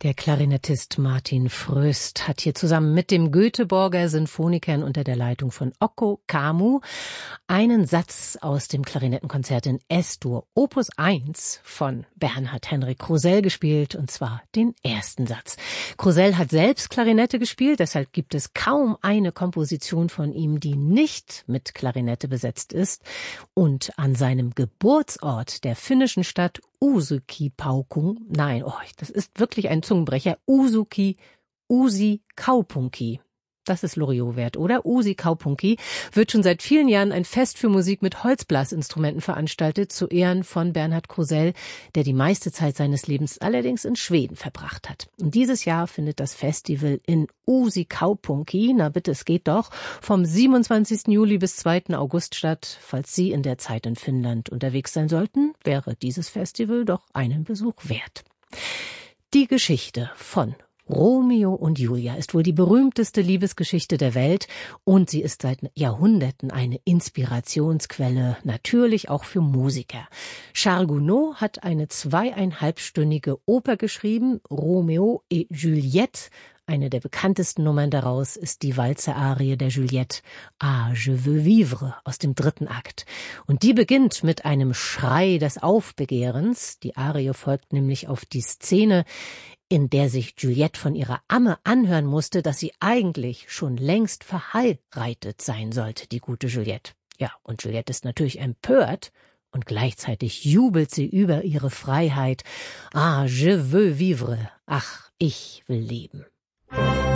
Der Klarinettist Martin Fröst hat hier zusammen mit dem Göteborger Sinfonikern unter der Leitung von Ocko Kamu einen Satz aus dem Klarinettenkonzert in S-Dur, Opus 1 von Bernhard Henrik Krusell gespielt, und zwar den ersten Satz. Krusell hat selbst Klarinette gespielt, deshalb gibt es kaum eine Komposition von ihm, die nicht mit Klarinette besetzt ist. Und an seinem Geburtsort, der finnischen Stadt Uusikaupunki, das ist wirklich ein Zungenbrecher, Uusikaupunki. Das ist Loriot wert, oder? Uusikaupunki wird schon seit vielen Jahren ein Fest für Musik mit Holzblasinstrumenten veranstaltet, zu Ehren von Bernhard Krusell, der die meiste Zeit seines Lebens allerdings in Schweden verbracht hat. Und dieses Jahr findet das Festival in Uusikaupunki, na bitte, es geht doch, vom 27. Juli bis 2. August statt. Falls Sie in der Zeit in Finnland unterwegs sein sollten, wäre dieses Festival doch einen Besuch wert. Die Geschichte von Romeo und Julia ist wohl die berühmteste Liebesgeschichte der Welt, und sie ist seit Jahrhunderten eine Inspirationsquelle, natürlich auch für Musiker. Charles Gounod hat eine 2,5-stündige Oper geschrieben, Romeo et Juliette. Eine der bekanntesten Nummern daraus ist die Walzer-Arie der Juliette, Ah, je veux vivre, aus dem 3. Akt. Und die beginnt mit einem Schrei des Aufbegehrens. Die Arie folgt nämlich auf die Szene, in der sich Juliette von ihrer Amme anhören musste, dass sie eigentlich schon längst verheiratet sein sollte, die gute Juliette. Ja, und Juliette ist natürlich empört, und gleichzeitig jubelt sie über ihre Freiheit. Ah, je veux vivre, ach, ich will leben.